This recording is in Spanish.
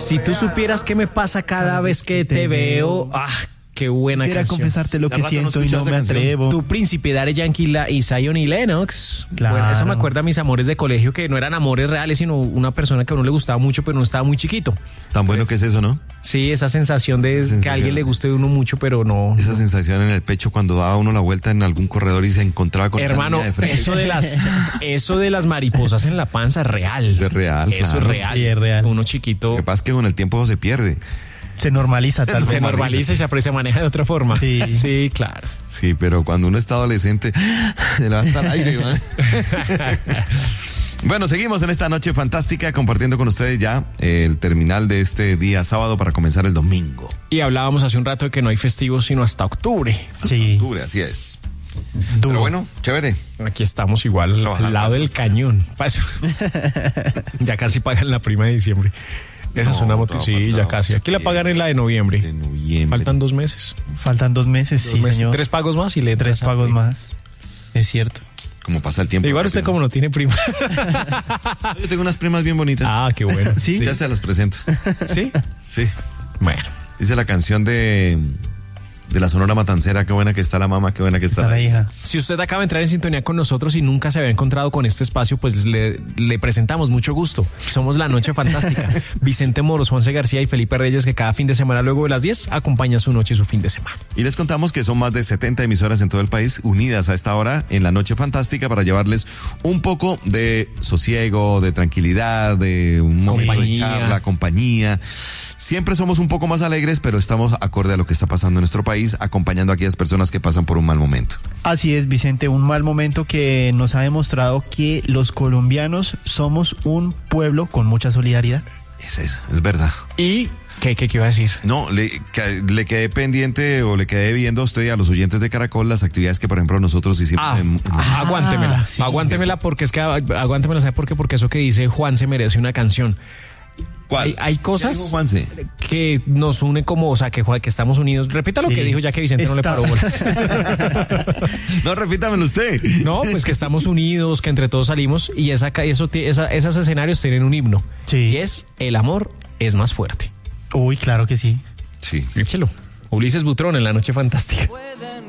Si tú supieras qué me pasa cada vez que te veo. Qué buena Quisiera canción. confesarte lo que siento y no me atrevo. Tu príncipe, Daddy Yankee y Zion y Lennox. Claro. Bueno, eso me acuerda a mis amores de colegio, que no eran amores reales, sino una persona que a uno le gustaba mucho, pero no estaba muy chiquito. Tan bueno que es eso, ¿no? Sí, esa sensación de que a alguien le guste de uno mucho, pero no. Esa sensación en el pecho cuando daba uno la vuelta en algún corredor y se encontraba con Hermano, esa niña de frente. eso de las mariposas en la panza es real. Es real, Eso claro. es real. Sí, es real. Uno chiquito Lo que pasa es que con el tiempo se pierde. Se normaliza tal vez. se normaliza y se aprecia, maneja de otra forma. Sí. Sí, claro. Sí, pero cuando uno está adolescente, se le va hasta el aire, ¿no? Bueno, seguimos en esta noche fantástica compartiendo con ustedes ya el terminal de este día sábado para comenzar el domingo. Y hablábamos hace un rato de que no hay festivos sino hasta octubre. Sí. Octubre, así es. Duro. Pero bueno, chévere. Aquí estamos igual al lado del cañón. Paso. Ya casi pagan la prima de diciembre. Esa es una moto, sí, ya casi. Aquí la pagan en la de noviembre. De noviembre. Faltan 2 meses. Faltan 2 meses, sí, señor. 3 pagos más y le 3 pagos más. Es cierto. Como pasa el tiempo. Igual usted como no tiene prima. Yo tengo unas primas bien bonitas. Qué bueno. ¿Sí? Ya se las presento. ¿Sí? Sí. Bueno. Dice la canción de la Sonora Matancera, qué buena que está la mamá, qué buena que está Está la hija. Si usted acaba de entrar en sintonía con nosotros y nunca se había encontrado con este espacio, pues le presentamos mucho gusto. Somos La Noche Fantástica. Vicente Moros, Juanse García y Felipe Reyes, que cada fin de semana luego de las 10 acompañan su noche y su fin de semana. Y les contamos que son más de 70 emisoras en todo el país unidas a esta hora en La Noche Fantástica para llevarles un poco de sosiego, de tranquilidad, de un momento de charla, compañía. Siempre somos un poco más alegres, pero estamos acorde a lo que está pasando en nuestro país, acompañando a aquellas personas que pasan por un mal momento. Así es, Vicente, un mal momento que nos ha demostrado que los colombianos somos un pueblo con mucha solidaridad. Es verdad. ¿Y qué iba a decir? No, le quedé pendiente o le quedé viendo a usted y a los oyentes de Caracol las actividades que, por ejemplo, nosotros hicimos Aguántemela. Sí. Aguántemela porque es que aguántemela, ¿sabe por qué? Porque eso que dice Juan se merece una canción. ¿Cuál? Hay cosas ¿Qué dijo Juanse? que nos unen como, o sea, que estamos unidos. Repita lo que dijo ya que Vicente no le paró bolas. No, repítamelo usted. No, pues que estamos unidos, que entre todos salimos y esos escenarios tienen un himno. Sí. Y es el amor es más fuerte. Uy, claro que sí. Sí. Échelo. Ulises Butrón en La Noche Fantástica.